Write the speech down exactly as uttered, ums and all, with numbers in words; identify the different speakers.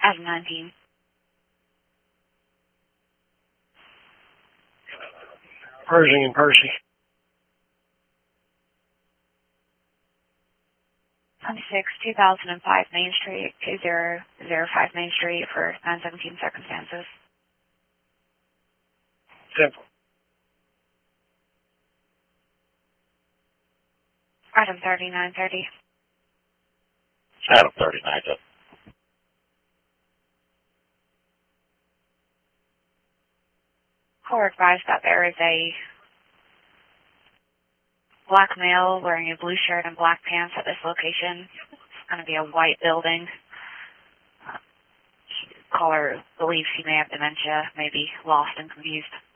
Speaker 1: Adam nineteen.
Speaker 2: Pershing and Percy.
Speaker 1: twenty-six, two thousand five Main Street, two zero zero five Main Street for nine seventeen circumstances.
Speaker 2: Simple.
Speaker 1: Adam thirty-nine thirty.
Speaker 3: Adam thirty-nine thirty.
Speaker 1: Caller advised that there is a black male wearing a blue shirt and black pants at this location. It's going to be a white building. Caller believes he may have dementia, may be lost and confused.